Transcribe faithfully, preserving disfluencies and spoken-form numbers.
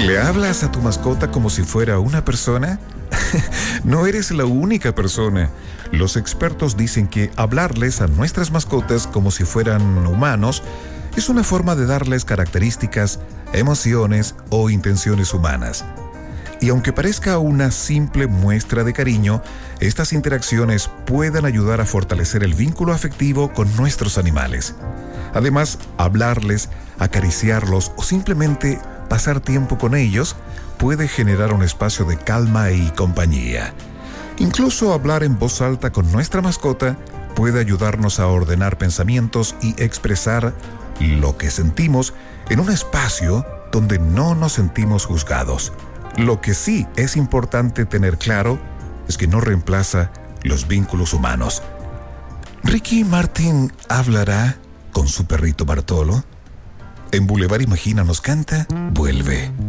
¿Le hablas a tu mascota como si fuera una persona? No eres la única persona. Los expertos dicen que hablarles a nuestras mascotas como si fueran humanos es una forma de darles características, emociones o intenciones humanas. Y aunque parezca una simple muestra de cariño, estas interacciones pueden ayudar a fortalecer el vínculo afectivo con nuestros animales. Además, hablarles, acariciarlos o simplemente pasar tiempo con ellos puede generar un espacio de calma y compañía. Incluso hablar en voz alta con nuestra mascota puede ayudarnos a ordenar pensamientos y expresar lo que sentimos en un espacio donde no nos sentimos juzgados. Lo que sí es importante tener claro es que no reemplaza los vínculos humanos. ¿Ricky Martin hablará con su perrito Bartolo? En Boulevard Imagina nos canta Vuelve.